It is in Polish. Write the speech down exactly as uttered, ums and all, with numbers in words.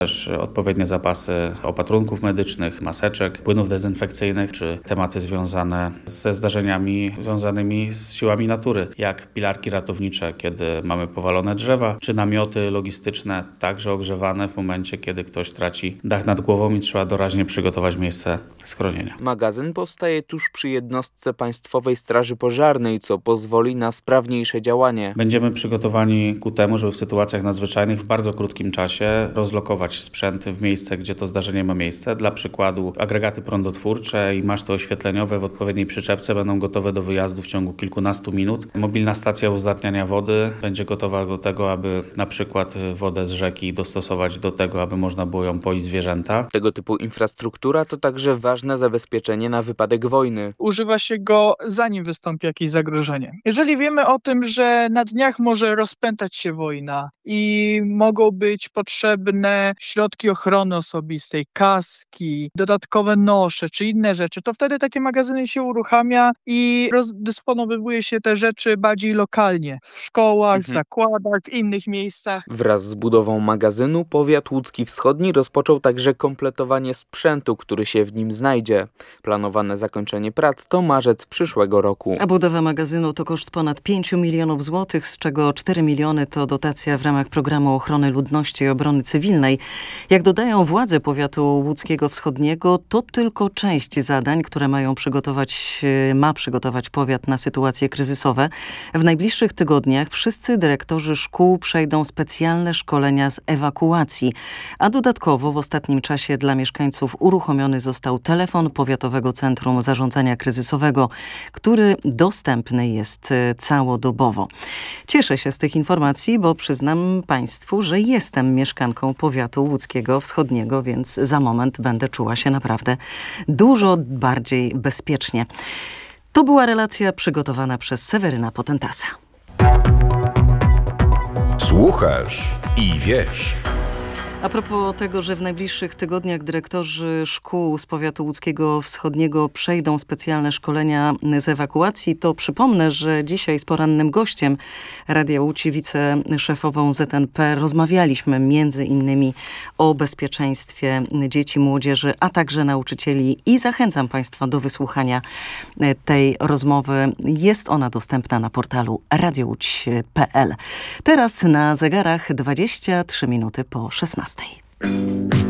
też odpowiednie zapasy opatrunków medycznych, maseczek, płynów dezynfekcyjnych, czy tematy związane ze zdarzeniami związanymi z siłami natury, jak pilarki ratownicze, kiedy mamy powalone drzewa, czy namioty logistyczne, także ogrzewane w momencie, kiedy ktoś traci dach nad głową i trzeba doraźnie przygotować miejsce schronienia. Magazyn powstaje tuż przy jednostce Państwowej Straży Pożarnej, co pozwoli na sprawniejsze działanie. Będziemy przygotowani ku temu, żeby w sytuacjach nadzwyczajnych w bardzo krótkim czasie rozlokować sprzęt w miejsce, gdzie to zdarzenie ma miejsce. Dla przykładu agregaty prądotwórcze i maszty oświetleniowe w odpowiedniej przyczepce będą gotowe do wyjazdu w ciągu kilkunastu minut. Mobilna stacja uzdatniania wody będzie gotowa do tego, aby na przykład wodę z rzeki dostosować do tego, aby można było ją poić zwierzęta. Tego typu infrastruktura to także ważne zabezpieczenie na wypadek wojny. Używa się go zanim wystąpi jakieś zagrożenie. Jeżeli wiemy o tym, że na dniach może rozpętać się wojna i mogą być potrzebne środki ochrony osobistej, kaski, dodatkowe nosze czy inne rzeczy, to wtedy takie magazyny się uruchamia i rozdysponowuje się te rzeczy bardziej lokalnie. W szkołach, Mhm. zakładach, w innych miejscach. Wraz z budową magazynu powiat łódzki wschodni rozpoczął także kompletowanie sprzętu, który się w nim znajdzie. Planowane zakończenie prac to marzec przyszłego roku. A budowa magazynu to koszt ponad pięć milionów złotych, z czego cztery miliony to dotacja w ramach programu ochrony ludności i obrony cywilnej. Jak dodają władze powiatu łódzkiego wschodniego, to tylko część zadań, które mają przygotować, ma przygotować powiat na sytuacje kryzysowe. W najbliższych tygodniach wszyscy dyrektorzy szkół przejdą specjalne szkolenia z ewakuacji, a dodatkowo w ostatnim czasie dla mieszkańców uruchomiony został telefon Powiatowego Centrum Zarządzania Kryzysowego, który dostępny jest całodobowo. Cieszę się z tych informacji, bo przyznam Państwu, że jestem mieszkanką powiatu łódzkiego wschodniego, więc za moment będę czuła się naprawdę dużo bardziej bezpiecznie. To była relacja przygotowana przez Seweryna Potentasa. Słuchasz i wiesz. A propos tego, że w najbliższych tygodniach dyrektorzy szkół z powiatu łódzkiego wschodniego przejdą specjalne szkolenia z ewakuacji, to przypomnę, że dzisiaj z porannym gościem Radia Łódź, wiceszefową Z N P, rozmawialiśmy między innymi o bezpieczeństwie dzieci, młodzieży, a także nauczycieli i zachęcam Państwa do wysłuchania tej rozmowy. Jest ona dostępna na portalu radiołódź kropka p l. Teraz na zegarach dwadzieścia trzy minuty po szesnastej.